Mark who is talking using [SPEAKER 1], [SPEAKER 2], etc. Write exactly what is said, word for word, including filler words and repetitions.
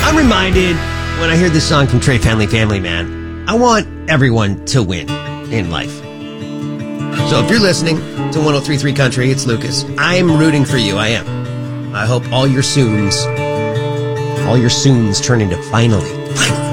[SPEAKER 1] I'm reminded when I hear this song from Trey Family Family Man, I want everyone to win in life. So if you're listening to one oh three point three Country, it's Lucas. I'm rooting for you. I am. I hope all your soons, all your soons turn into finally, finally.